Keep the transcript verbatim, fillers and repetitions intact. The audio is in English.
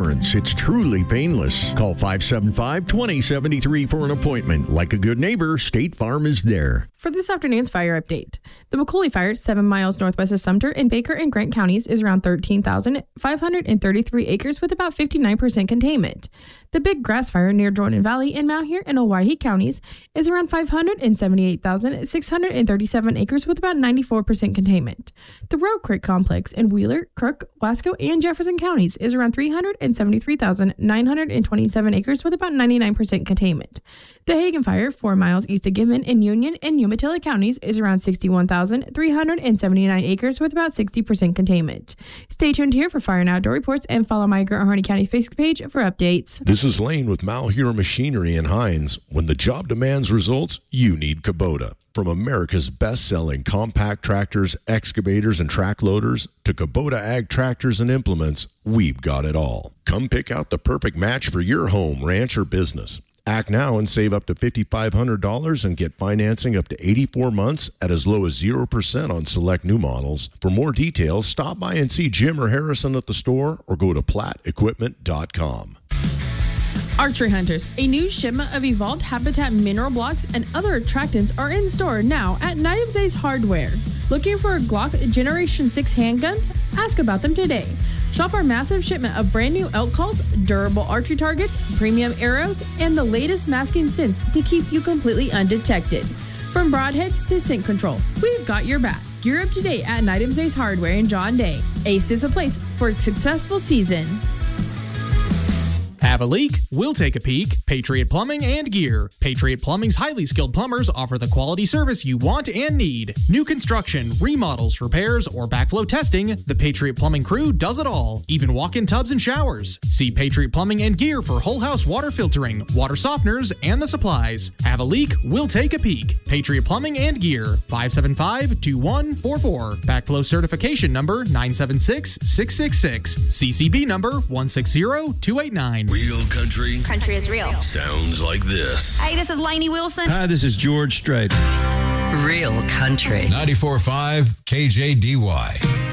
Insurance. It's truly painless. Call five seven five, two zero seven three for an appointment. Like a good neighbor, State Farm is there. For this afternoon's fire update, the McCauley Fire, seven miles northwest of Sumter in Baker and Grant counties, is around thirteen thousand five hundred thirty-three acres with about fifty-nine percent containment. The Big Grass Fire near Jordan Valley in Malheur and Owyhee counties is around five hundred seventy-eight thousand six hundred thirty-seven acres with about ninety-four percent containment. The Road Creek Complex in Wheeler, Crook, Wasco, and Jefferson counties is around three hundred seventy-three thousand nine hundred twenty-seven acres with about ninety-nine percent containment. The Hagen Fire, four miles east of Gibbon in Union and Umatilla counties, is around sixty-one thousand three hundred seventy-nine acres with about sixty percent containment. Stay tuned here for fire and outdoor reports and follow my Grant Harney County Facebook page for updates. This is Lane with Malheur Machinery in Hines. When the job demands results, you need Kubota. From America's best-selling compact tractors, excavators, and track loaders to Kubota Ag tractors and implements, we've got it all. Come pick out the perfect match for your home, ranch, or business. Act now and save up to five thousand five hundred dollars and get financing up to eighty-four months at as low as zero percent on select new models. For more details, stop by and see Jim or Harrison at the store or go to platt equipment dot com. Archery Hunters, a new shipment of evolved habitat mineral blocks and other attractants are in store now at Knight Ace Hardware. Looking for Glock Generation six handguns? Ask about them today. Shop our massive shipment of brand new elk calls, durable archery targets, premium arrows, and the latest masking scents to keep you completely undetected. From broadheads to scent control, we've got your back. Gear up today at Knight Ace Hardware in John Day. Ace is a place for a successful season. Have a leak? We'll take a peek. Patriot Plumbing and Gear. Patriot Plumbing's highly skilled plumbers offer the quality service you want and need. New construction, remodels, repairs, or backflow testing, the Patriot Plumbing crew does it all. Even walk-in tubs and showers. See Patriot Plumbing and Gear for whole house water filtering, water softeners, and the supplies. Have a leak? We'll take a peek. Patriot Plumbing and Gear. five seven five, two one four four. Backflow certification number nine seven six, six six six. C C B number one six zero, two eight nine. Real country. Country is real. Sounds like this. Hey, this is Lainey Wilson. Hi, this is George Strait. Real country. ninety-four point five K J D Y.